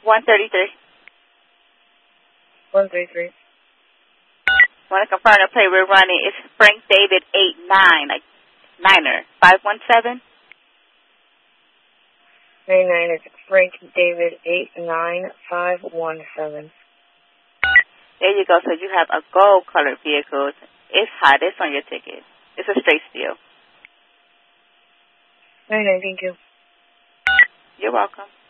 133. 133. Want to confirm the play we're running is Frank David 89, like Niner, 517. Niner, Frank David 89517. There you go. So you have a gold colored vehicle. It's hot. It's on your ticket. It's a straight steal. 99, thank you. You're welcome.